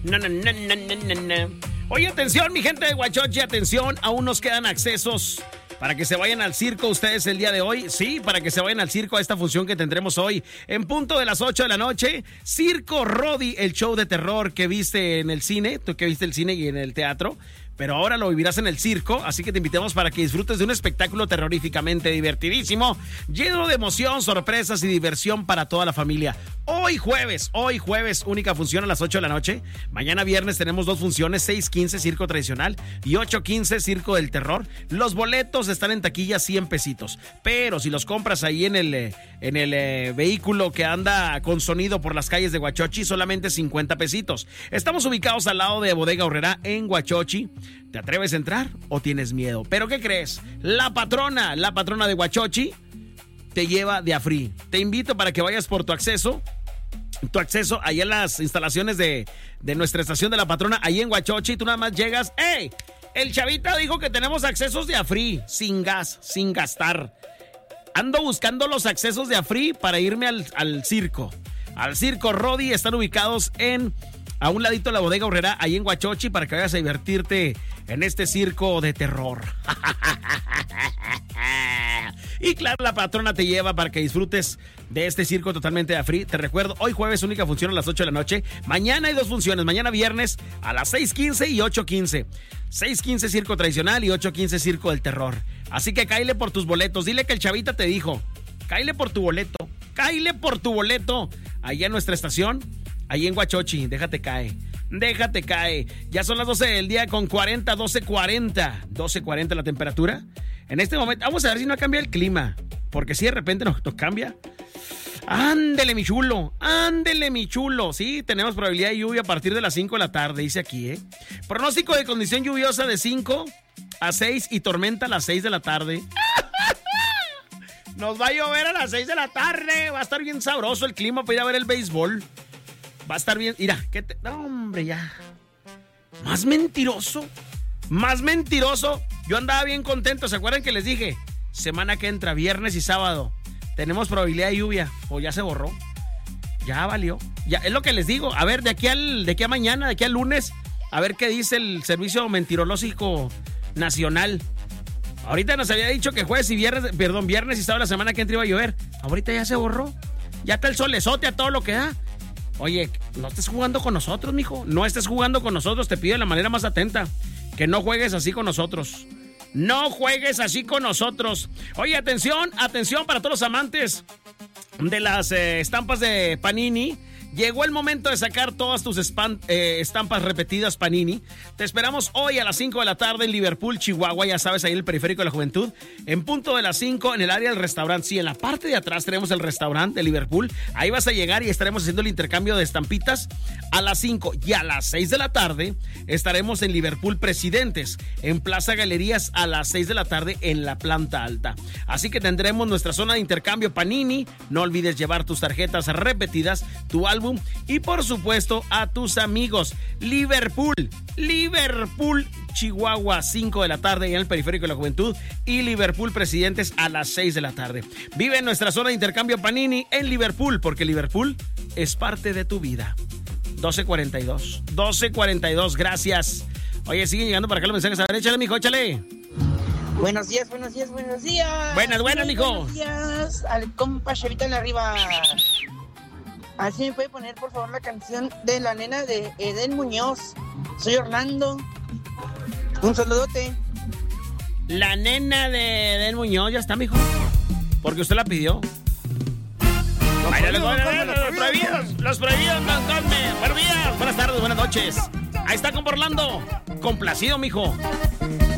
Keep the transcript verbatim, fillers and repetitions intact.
No, no, no, no, no, no. Oye, atención, mi gente de Huachochi, atención, aún nos quedan accesos para que se vayan al circo ustedes el día de hoy. Sí, para que se vayan al circo a esta función que tendremos hoy en punto de las ocho de la noche. Circo Rodi, el show de terror que viste en el cine, tú que viste el cine y en el teatro, pero ahora lo vivirás en el circo, así que te invitamos para que disfrutes de un espectáculo terroríficamente divertidísimo, lleno de emoción, sorpresas y diversión para toda la familia. Hoy jueves, hoy jueves, única función a las ocho de la noche. Mañana viernes tenemos dos funciones, seis quince circo tradicional y ocho quince circo del terror. Los boletos están en taquilla cien pesitos, pero si los compras ahí en el, en el eh, vehículo que anda con sonido por las calles de Huachochi, solamente cincuenta pesitos. Estamos ubicados al lado de Bodega Aurrerá en Huachochi. ¿Te atreves a entrar o tienes miedo? ¿Pero qué crees? La patrona, la patrona de Huachochi te lleva de a free. Te invito para que vayas por tu acceso, tu acceso allá en las instalaciones de, de nuestra estación de la patrona, ahí en Huachochi. Tú nada más llegas. ¡Ey! El chavita dijo que tenemos accesos de a free, sin gas, sin gastar. Ando buscando los accesos de a free para irme al, al circo. Al circo Rodi. Están ubicados en... a un ladito de la Bodega Aurrerá, ahí en Huachochi, para que vayas a divertirte en este circo de terror. Y claro, la patrona te lleva para que disfrutes de este circo totalmente a free. Te recuerdo, hoy jueves única función a las ocho de la noche. Mañana hay dos funciones, mañana viernes a las seis quince y ocho quince. seis quince circo tradicional y ocho quince circo del terror. Así que cáile por tus boletos. Dile que el chavita te dijo, cáile por tu boleto. Cáile por tu boleto allá en nuestra estación. Ahí en Huachochi, déjate caer, déjate caer. Ya son las doce del día con cuarenta, doce cuarenta, doce cuarenta la temperatura. En este momento, vamos a ver si no cambia el clima, porque si de repente nos, nos cambia. Ándele, mi chulo, ándele, mi chulo. Sí, tenemos probabilidad de lluvia a partir de las cinco de la tarde, dice aquí, ¿eh? Pronóstico de condición lluviosa de cinco a seis y tormenta a las seis de la tarde. Nos va a llover a las seis de la tarde, va a estar bien sabroso el clima para ir a ver el béisbol. Va a estar bien. Mira, ¿qué te... No, hombre, ya. Más mentiroso. Más mentiroso. Yo andaba bien contento. ¿Se acuerdan que les dije? Semana que entra, viernes y sábado, tenemos probabilidad de lluvia. O ya se borró. Ya valió. Ya, es lo que les digo. A ver, de aquí al, de aquí a mañana, de aquí al lunes, a ver qué dice el Servicio Meteorológico Nacional. Ahorita nos había dicho que jueves y viernes, perdón, viernes y sábado la semana que entra iba a llover. Ahorita ya se borró. Ya está el solezote a todo lo que da. Oye, no estés jugando con nosotros, mijo. No estés jugando con nosotros. Te pido de la manera más atenta que no juegues así con nosotros. No juegues así con nosotros. Oye, atención, atención para todos los amantes de las eh, estampas de Panini. Llegó el momento de sacar todas tus espan- eh, estampas repetidas Panini. Te esperamos hoy a las cinco de la tarde en Liverpool, Chihuahua. Ya sabes, ahí en el Periférico de la Juventud. En punto de las cinco, en el área del restaurante. Sí, en la parte de atrás tenemos el restaurante de Liverpool. Ahí vas a llegar y estaremos haciendo el intercambio de estampitas a las cinco. Y a las seis de la tarde estaremos en Liverpool Presidentes, en Plaza Galerías, a las seis de la tarde en la planta alta. Así que tendremos nuestra zona de intercambio Panini. No olvides llevar tus tarjetas repetidas, tu álbum y por supuesto a tus amigos. Liverpool, Liverpool, Chihuahua, cinco de la tarde en el Periférico de la Juventud, y Liverpool Presidentes a las seis de la tarde. Vive en nuestra zona de intercambio Panini en Liverpool, porque Liverpool es parte de tu vida. doce cuarenta y dos, doce cuarenta y dos, gracias. Oye, siguen llegando para acá los mensajes. A ver, échale, mijo, échale. Buenos días, buenos días, buenos días. Buenas, buenas, mijo. Buenos días al compa Chavita en arriba. Así me puede poner, por favor, la canción de la nena de Eden Muñoz. Soy Orlando. Un saludote. La nena de Eden Muñoz, ya está, mijo. Porque usted la pidió. Los prohibidos, los prohibidos, los prohibidos, buenos días, buenas tardes, buenas noches. Ahí está, compa Orlando. Complacido, mijo.